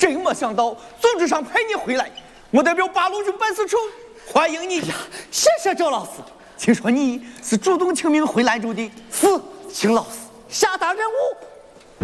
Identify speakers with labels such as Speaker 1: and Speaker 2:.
Speaker 1: 真没想到组织上派你回来，我代表八路军办事处欢迎你呀！
Speaker 2: 谢谢周老师。
Speaker 1: 听说你是主动请命回兰州的？
Speaker 2: 是，请老师下达任务。